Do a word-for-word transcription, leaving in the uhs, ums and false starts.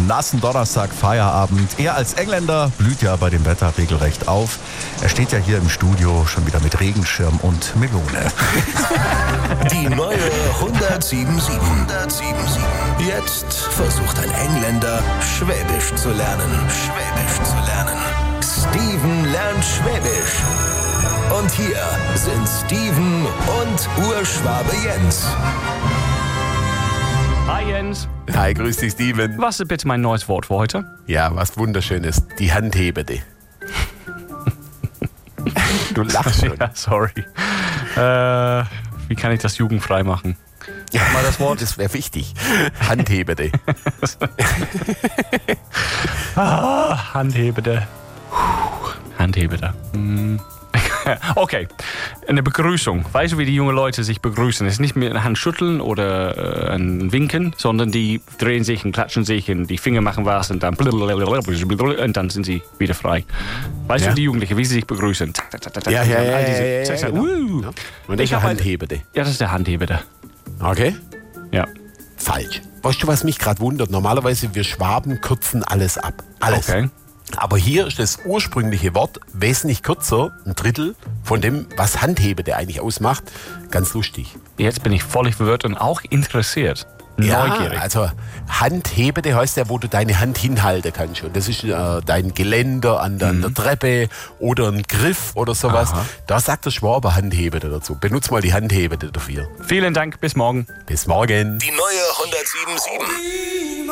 nassen Donnerstag Feierabend. Er als Engländer blüht ja bei dem Wetter regelrecht auf. Er steht ja hier im Studio schon wieder mit Regenschirm und Melone. Die neue hundertsiebundsiebzig. hundertsiebenundsiebzig. Jetzt versucht ein Engländer, Schwäbisch zu lernen. Schwäbisch zu lernen. Steven lernt Schwäbisch. Und hier sind Steven und Urschwabe Jens. Hi Jens. Hi, grüß dich, Steven. Was ist bitte mein neues Wort für heute? Ja, was Wunderschönes. Die Handhebede. Du lachst schon. Ja, sorry. Äh, wie kann ich das jugendfrei machen? Sag mal das Wort. Das wäre wichtig. Handhebede. ah, Handhebede. Handhebede. Hm. Okay, eine Begrüßung. Weißt du, wie die jungen Leute sich begrüßen? Es ist nicht mit einer Hand schütteln oder äh, ein Winken, sondern die drehen sich und klatschen sich und die Finger machen was und dann und dann sind sie wieder frei. Weißt ja. du, die Jugendlichen, wie sie sich begrüßen? Ja, ja, ja. All diese, ja, ja, ja, genau. uh. Und das ist eine Handhebede. Ja, das ist der Handhebede. Okay? Ja. Falsch. Weißt du, was mich gerade wundert? Normalerweise, wir Schwaben kürzen alles ab. Alles. Okay. Aber hier ist das ursprüngliche Wort wesentlich kürzer, ein Drittel von dem, was Handhebede eigentlich ausmacht. Ganz lustig. Jetzt bin ich völlig verwirrt und auch interessiert. Neugierig. Ja, also Handhebede heißt ja, wo du deine Hand hinhalten kannst. Und das ist äh, dein Geländer an der, mhm. an der Treppe oder ein Griff oder sowas. Aha. Da sagt der Schwaber Handhebede dazu. Benutz mal die Handhebede dafür. Vielen Dank, bis morgen. Bis morgen. Die neue hundertsiebundsiebzig.